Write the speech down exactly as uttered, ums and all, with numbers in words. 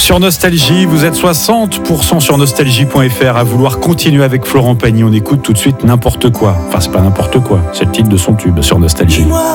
Sur Nostalgie, vous êtes soixante pour cent sur nostalgie point f r à vouloir continuer avec Florent Pagny. On écoute tout de suite N'importe quoi. Enfin, c'est pas n'importe quoi, c'est le titre de son tube sur Nostalgie.